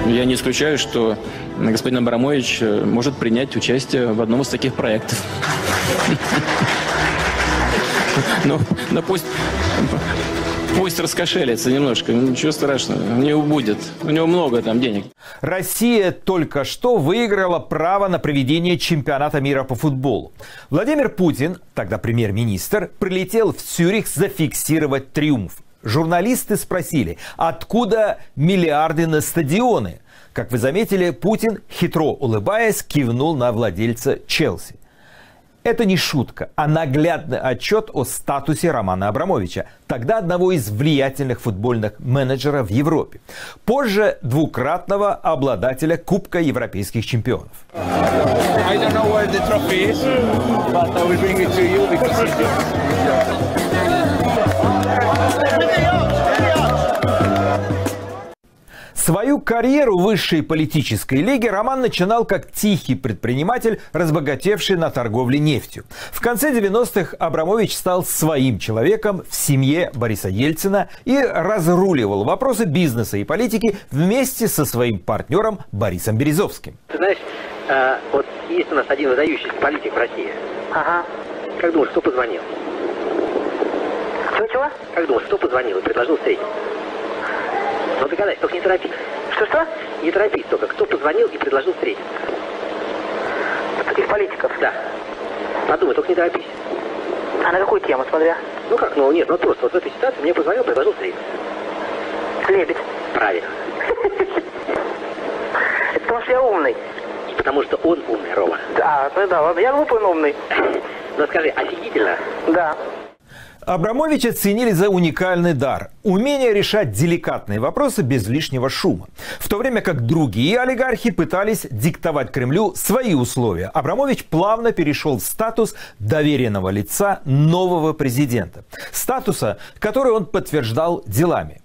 Я не исключаю, что господин Абрамович может принять участие в одном из таких проектов. Ну, пусть раскошелится немножко, ничего страшного, у него будет, у него много там денег. Россия только что выиграла право на проведение чемпионата мира по футболу. Владимир Путин, тогда премьер-министр, прилетел в Цюрих зафиксировать триумф. Журналисты спросили, откуда миллиарды на стадионы? Как вы заметили, Путин, хитро улыбаясь, кивнул на владельца Челси. Это не шутка, а наглядный отчет о статусе Романа Абрамовича, тогда одного из влиятельных футбольных менеджеров в Европе. Позже двукратного обладателя Кубка европейских чемпионов. Свою карьеру в высшей политической лиге Роман начинал как тихий предприниматель, разбогатевший на торговле нефтью. В конце 90-х Абрамович стал своим человеком в семье Бориса Ельцина и разруливал вопросы бизнеса и политики вместе со своим партнером Борисом Березовским. Ты знаешь, вот есть у нас один выдающийся политик в России. Ага. Как думаешь, кто позвонил? Чего? Как думаешь, кто позвонил и предложил встретиться? Ну догадайся, только не торопись. Что? Не торопись только. Кто позвонил и предложил встретиться? Из политиков? Да. Подумай, только не торопись. А на какую тему, смотря? Ну как, ну нет, ну просто вот в этой ситуации мне позвонил, предложил встретиться. Лебедь. Правильно. Это потому что я умный. И потому что он умный, Рома. Да, ладно, я глупый, но умный. Ну скажи, офигительно? Да. Абрамовича ценили за уникальный дар – умение решать деликатные вопросы без лишнего шума. В то время как другие олигархи пытались диктовать Кремлю свои условия, Абрамович плавно перешел в статус доверенного лица нового президента. Статуса, который он подтверждал делами.